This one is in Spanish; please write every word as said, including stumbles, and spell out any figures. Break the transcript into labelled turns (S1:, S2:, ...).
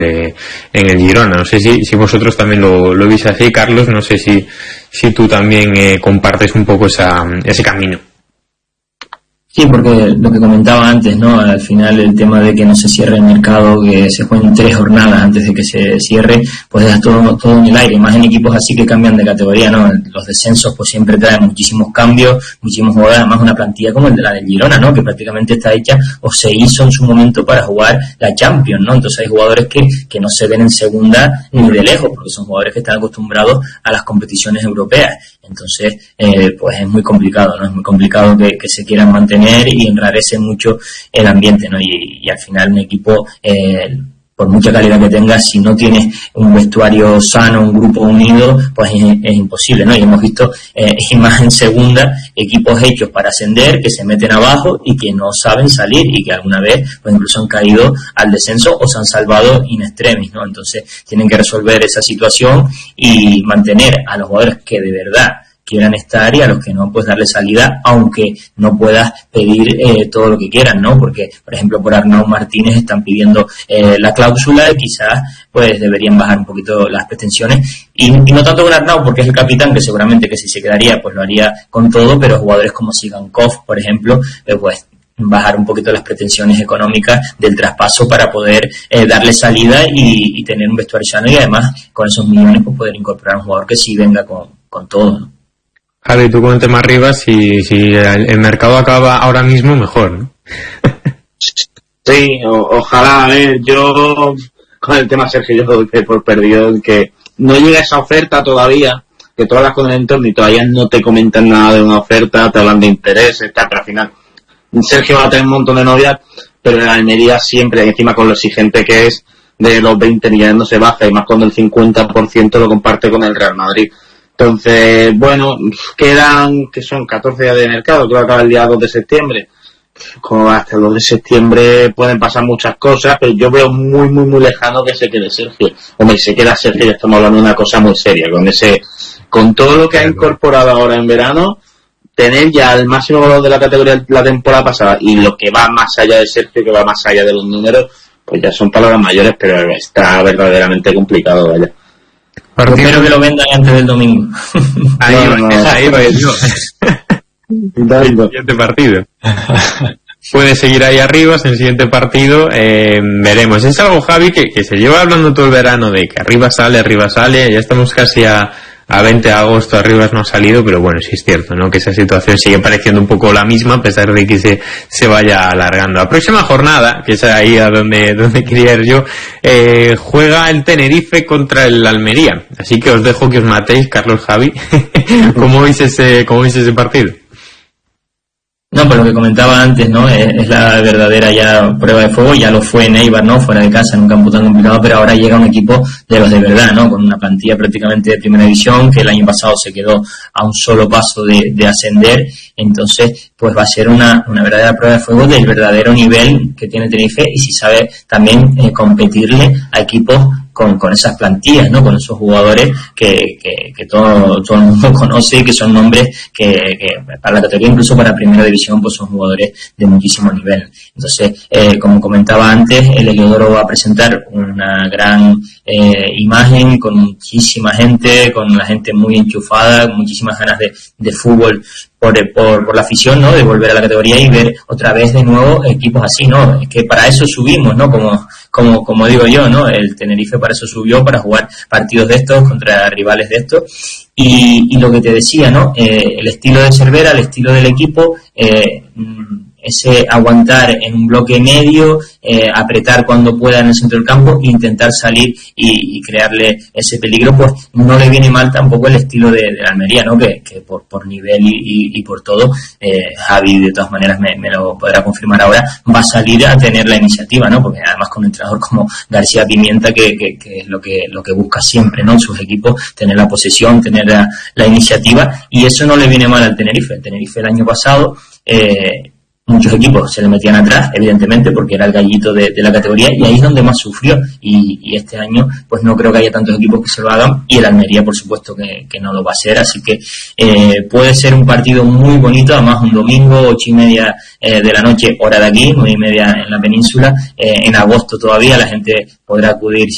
S1: eh, en el Girona. No sé si, si vosotros también lo, lo veis así, Carlos, no sé si, si tú también eh, compartes un poco esa, ese camino.
S2: Sí, porque lo que comentaba antes, ¿no? Al final el tema de que no se cierre el mercado, que se jueguen tres jornadas antes de que se cierre, pues deja todo, todo en el aire, más en equipos así que cambian de categoría, ¿no? Los descensos pues siempre traen muchísimos cambios, muchísimos jugadores, además una plantilla como el de la del Girona, ¿no? Que prácticamente está hecha o se hizo en su momento para jugar la Champions, ¿no? Entonces hay jugadores que, que no se ven en segunda ni de lejos, porque son jugadores que están acostumbrados a las competiciones europeas. Entonces, eh, pues es muy complicado, ¿no? Es muy complicado que, que se quieran mantener y enrarece mucho el ambiente, ¿no? Y, y al final un equipo, eh, por mucha calidad que tenga, si no tienes un vestuario sano, un grupo unido, pues es, es imposible, ¿no? Y hemos visto, eh, y más en segunda, equipos hechos para ascender, que se meten abajo y que no saben salir y que alguna vez, pues incluso han caído al descenso o se han salvado in extremis, ¿no? Entonces tienen que resolver esa situación y mantener a los jugadores que de verdad quieran estar y a los que no, pues darle salida, aunque no puedas pedir eh, todo lo que quieran, ¿no? Porque, por ejemplo, por Arnau Martínez están pidiendo eh, la cláusula y quizás pues deberían bajar un poquito las pretensiones y, y no tanto con Arnau porque es el capitán, que seguramente que si se quedaría pues lo haría con todo, pero jugadores como Sigankov, por ejemplo, eh, pues bajar un poquito las pretensiones económicas del traspaso para poder eh, darle salida y, y tener un vestuario sano y además con esos millones pues poder incorporar a un jugador que sí venga con, con todo, ¿no?
S1: Javi, tú con el tema arriba, si, si el, el mercado acaba ahora mismo, mejor, ¿no?
S3: Sí, o, ojalá, a ver, yo con el tema Sergio, yo doy por perdido que no llega esa oferta todavía, que tú hablas con el entorno y todavía no te comentan nada de una oferta, te hablan de intereses, tal, pero al final Sergio va a tener un montón de novias, pero en la Almería siempre, encima con lo exigente que es, de los veinte millones no se baja, y más cuando el cincuenta por ciento lo comparte con el Real Madrid. Entonces, bueno, quedan, que son catorce días de mercado, creo que acaba el día dos de septiembre. Como hasta el dos de septiembre pueden pasar muchas cosas, pero yo veo muy, muy, muy lejano que se quede Sergio. Hombre, se queda Sergio, ya estamos hablando de una cosa muy seria, con ese, con todo lo que ha incorporado ahora en verano, tener ya el máximo valor de la categoría la temporada pasada y lo que va más allá de Sergio, que va más allá de los números, pues ya son palabras mayores, pero está verdaderamente complicado, vaya.
S2: Yo espero que lo vendan antes del domingo.
S1: Ahí va,
S3: no, no.
S1: ahí va yo. El siguiente partido. Puede seguir ahí arriba, en el siguiente partido eh, veremos. Es algo, Javi, que, que se lleva hablando todo el verano de que arriba sale, arriba sale. Ya estamos casi a, a veinte de agosto, arriba no ha salido, pero bueno, sí es cierto, ¿no? Que esa situación sigue pareciendo un poco la misma a pesar de que se, se vaya alargando. La próxima jornada, que es ahí a donde, donde quería ir yo, eh, juega el Tenerife contra el Almería. Así que os dejo que os matéis, Carlos, Javi. ¿Cómo veis ese, cómo veis ese partido?
S2: No, pues lo que comentaba antes, ¿no? Es, es la verdadera ya prueba de fuego, ya lo fue en Eibar, ¿no? Fuera de casa, en un campo tan complicado, pero ahora llega un equipo de los de verdad, ¿no? Con una plantilla prácticamente de primera división, que el año pasado se quedó a un solo paso de, de ascender, entonces, pues va a ser una, una verdadera prueba de fuego del verdadero nivel que tiene Tenerife y si sabe también eh, competirle a equipos con, con esas plantillas, ¿no? Con esos jugadores que, que, que todo, todo el mundo conoce y que son nombres que, que para la categoría, incluso para primera división, pues son jugadores de muchísimo nivel. Entonces, eh, como comentaba antes, el Heliodoro va a presentar una gran eh, imagen con muchísima gente, con la gente muy enchufada, con muchísimas ganas de, de fútbol por, por, por la afición, ¿no? De volver a la categoría y ver otra vez de nuevo equipos así, ¿no? Es que para eso subimos, ¿no? Como, como, como digo yo, ¿no? El Tenerife para eso subió, para jugar partidos de estos contra rivales de estos. Y, y lo que te decía, ¿no? Eh, el estilo de Cervera, el estilo del equipo, eh, ese aguantar en un bloque medio, eh, apretar cuando pueda en el centro del campo, intentar salir y, y crearle ese peligro, pues no le viene mal tampoco el estilo de, de la Almería, ¿no? Que, que por, por nivel y, y, y por todo, eh, Javi de todas maneras me, me lo podrá confirmar ahora, va a salir a tener la iniciativa, ¿no? Porque además con un entrenador como García Pimienta, que, que, que es lo que, lo que busca siempre, ¿no? En sus equipos, tener la posesión, tener la, la iniciativa, y eso no le viene mal al Tenerife. El Tenerife el año pasado, eh, muchos equipos se le metían atrás, evidentemente, porque era el gallito de, de la categoría, y ahí es donde más sufrió, y, y este año pues no creo que haya tantos equipos que se lo hagan, y el Almería por supuesto que, que no lo va a hacer, así que eh, puede ser un partido muy bonito, además un domingo, ocho y media eh, de la noche, hora de aquí, nueve y media en la península, eh, en agosto todavía la gente podrá acudir